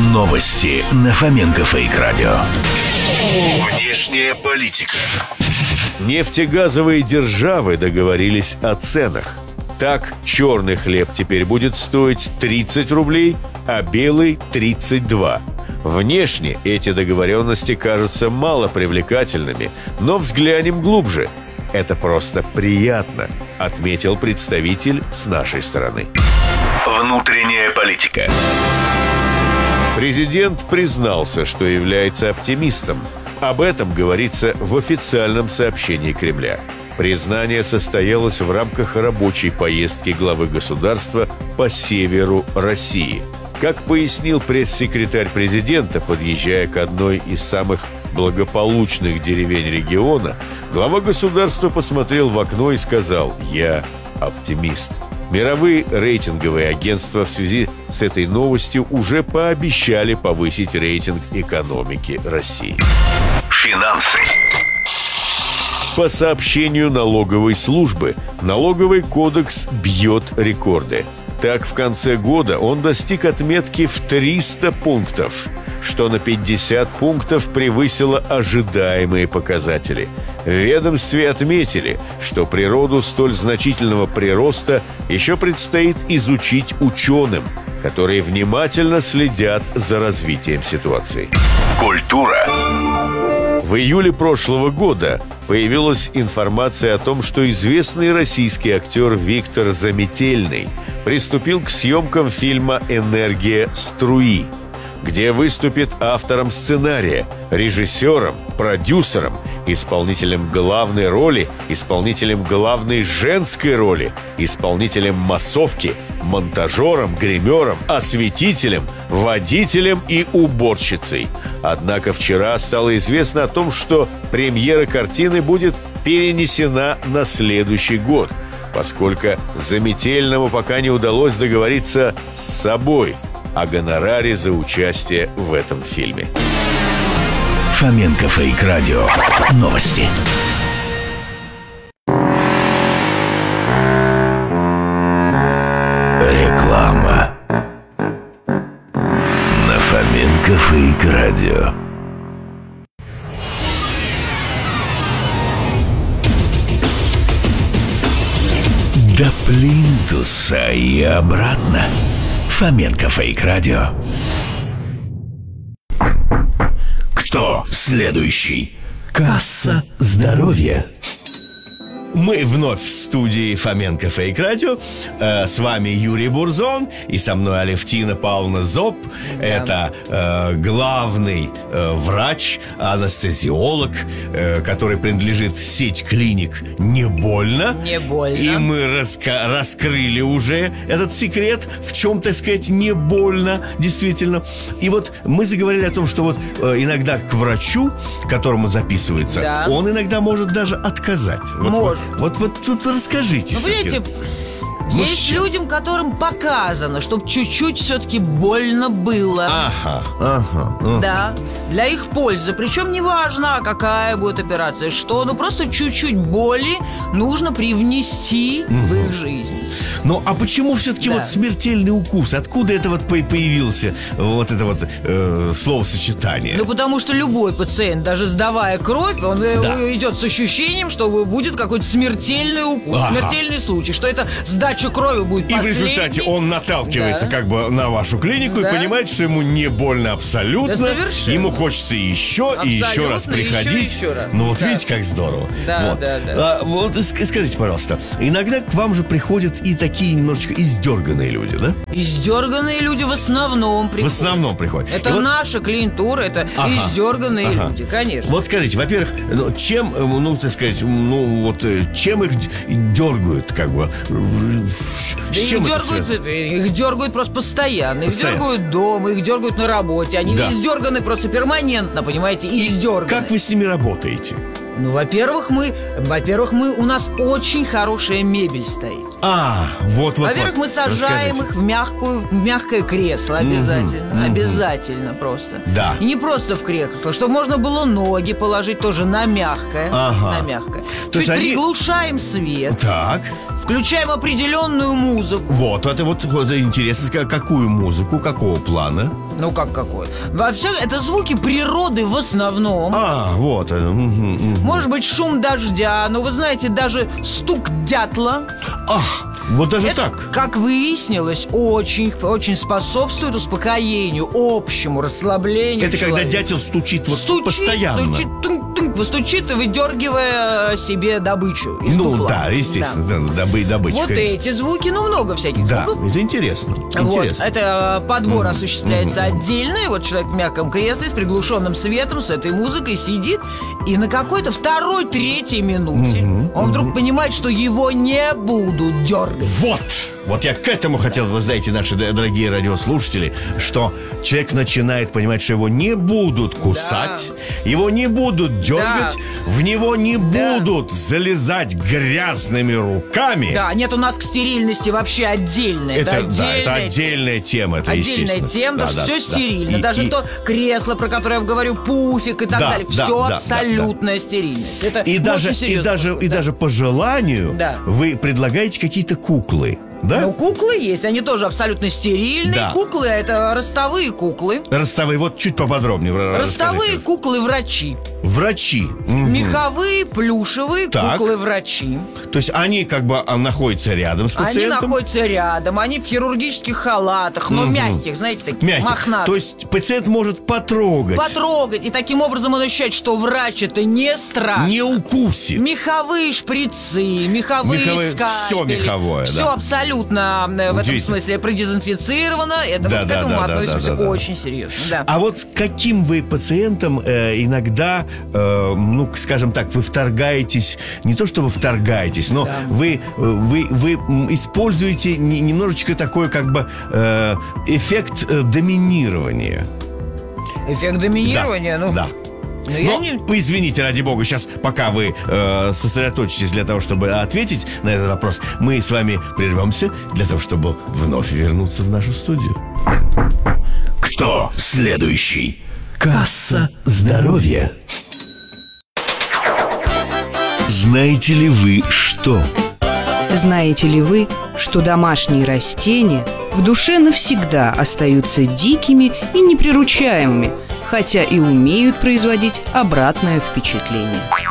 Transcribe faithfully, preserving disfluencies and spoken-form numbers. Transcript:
Новости на Фоменко Фейк Радио. Внешняя политика. Нефтегазовые державы договорились о ценах. Так, черный хлеб теперь будет стоить тридцать рублей, а белый – тридцать два. Внешне эти договоренности кажутся малопривлекательными, но взглянем глубже. Это просто приятно, отметил представитель с нашей стороны. Внутренняя политика. Президент признался, что является оптимистом. Об этом говорится в официальном сообщении Кремля. Признание состоялось в рамках рабочей поездки главы государства по северу России. Как пояснил пресс-секретарь президента, подъезжая к одной из самых благополучных деревень региона, глава государства посмотрел в окно и сказал: «Я оптимист». Мировые рейтинговые агентства в связи с этой новостью уже пообещали повысить рейтинг экономики России. Финансы. По сообщению налоговой службы, налоговый кодекс бьет рекорды. Так, в конце года он достиг отметки в триста пунктов, что на пятьдесят пунктов превысило ожидаемые показатели. В ведомстве отметили, что природу столь значительного прироста еще предстоит изучить ученым, которые внимательно следят за развитием ситуации. Культура. В июле прошлого года появилась информация о том, что известный российский актер Виктор Заметельный приступил к съемкам фильма «Энергия струи», где выступит автором сценария, режиссером, продюсером, исполнителем главной роли, исполнителем главной женской роли, исполнителем массовки, монтажером, гримером, осветителем, водителем и уборщицей. Однако вчера стало известно о том, что премьера картины будет перенесена на следующий год, поскольку Заметельному пока не удалось договориться с собой о гонораре за участие в этом фильме. Фоменко Фейк Радио. Новости. Реклама. На Фоменко Фейк Радио. До плинтуса и обратно. Фоменко Фейк Радио. Кто следующий? Касса здоровья. Мы вновь в студии Фоменко Фейк Радио. э, С вами Юрий Бурзон. И со мной Алевтина Павловна Зоб. Да. Это э, главный э, врач, анестезиолог, э, который принадлежит сеть клиник «Не больно». Не больно. И мы раска- раскрыли уже этот секрет, в чем, так сказать, не больно, действительно. И вот мы заговорили о том, что вот э, иногда к врачу, к которому записывается, да, он иногда может даже отказать. Вот, может. Вот, вот, вот тут расскажите. Ну, понимаете, Ну, есть щ- людям, которым показано, чтобы чуть-чуть все-таки больно было. Ага, ага, ага. Да, для их пользы. Причем неважно, какая будет операция, что, ну просто чуть-чуть боли нужно привнести угу. в их жизнь. Ну, а почему все-таки Да. вот смертельный укус? Откуда это вот по- появился вот это вот э, словосочетание? Ну, потому что любой пациент, даже сдавая кровь, он э, Да. идет с ощущением, что будет какой-то смертельный укус, Ага. смертельный случай, что это сдача крови будет И в последней. результате он наталкивается Да. как бы на вашу клинику Да. и понимает, что ему не больно абсолютно. Да, совершенно. Ему хочется еще и еще раз Абсолютно, еще приходить. и еще раз. Ну вот Да. видите, как здорово. Да, вот. да, да. А, вот ск- скажите, пожалуйста, иногда к вам же приходят и такие немножечко издерганные люди, да? Издерганные люди в основном В приходят. основном приходят. Это И вот- наша клиентура, это Ага, издерганные ага. люди, конечно. Вот скажите, во-первых, ну, чем, э, ну, так сказать, ну, вот, э, чем их д- дергают, как бы, с Да чем их это дергают, связано? их дергают просто постоянно. Их Постоянно. дергают дома, их дергают на работе. Они Да. издерганы просто перманентно, понимаете, издерганы. Как вы с ними работаете? Ну, во-первых, мы, во-первых, мы, у нас очень хорошая мебель стоит. А, вот, вот, Во-первых, вот. мы сажаем Расскажите. их в, мягкую, в мягкое кресло обязательно. мгм. Обязательно просто. Да. И не просто в кресло, чтобы можно было ноги положить тоже на мягкое. Ага. На мягкое. То есть Чуть они- приглушаем свет. Так. включаем определенную музыку. Вот, это вот, вот интересно, какую музыку, какого плана? Ну как какой? Во всем это звуки природы в основном. А, вот. Угу, угу. Может быть, шум дождя, но вы знаете, даже стук дятла. Ах, вот даже Это, так. как выяснилось, очень, очень способствует успокоению, общему расслаблению Это когда человека. дятел стучит вот Стучит, постоянно. стучит, тынк-тынк, стучит, выдергивая себе добычу из Ну дупла. да, естественно, да. добы, добычка. Вот эти звуки, ну много всяких Да, звуков. это интересно. Вот, интересно. это подбор осуществляется отдельно, и вот человек в мягком кресле с приглушенным светом, с этой музыкой сидит, и на какой-то второй, третьей минуте он вдруг понимает, что его не будут дергать. Вот, вот я к этому хотел, вы знаете, наши д- дорогие радиослушатели, что человек начинает понимать, что его не будут кусать, его не будут дергать, в него не Да. будут залезать грязными руками. Да, нет, у нас к стерильности вообще отдельная. Это, это да, это отдельная отдельная тема, это Отдельная естественно. тема, Да, потому да, что да. все стерильно. И- Даже и- то кресло, про которое я говорю, пуфик и так Да, далее. да, Все да, да, абсолютная стерильность. Это И очень даже, и, серьезный даже, подход, и да. даже по желанию Да. вы предлагаете какие-то куклы, да? Ну, куклы есть, они тоже абсолютно стерильные. Да. Куклы — это ростовые куклы. Ростовые, вот чуть поподробнее ра- Ростовые расскажите. куклы-врачи. Врачи. Мгм. Меховые, плюшевые Так. куклы-врачи. То есть они как бы а, находятся рядом с Они пациентом. находятся рядом, они в хирургических халатах, но мягких, знаете, таких, Мягких. мохнатых. То есть пациент может потрогать, Потрогать, и таким образом он ощущает, что врач — это не страшно. не укусит. Меховые шприцы, меховые, Меховые- скальпели. всё меховое, Все да. абсолютно э, в этом Удивительно. смысле продезинфицировано. Это Да, вот да, к этому да, мы да, относимся да, да, да. очень серьезно. Да. А вот с каким вы пациентом э, иногда, э, ну, скажем так, вы вторгаетесь, не то чтобы вторгаетесь, но Да. вы, э, вы, вы м, используете не- немножечко такой как бы э, эффект э, доминирования. Эффект доминирования, Да, ну, да. ну, я Но, не... вы извините, ради бога, сейчас, пока вы э, сосредоточитесь для того, чтобы ответить на этот вопрос, мы с вами прервемся для того, чтобы вновь вернуться в нашу студию. Кто следующий? Касса здоровья. Знаете ли вы что? Знаете ли вы, что домашние растения в душе навсегда остаются дикими и неприручаемыми, хотя и умеют производить обратное впечатление?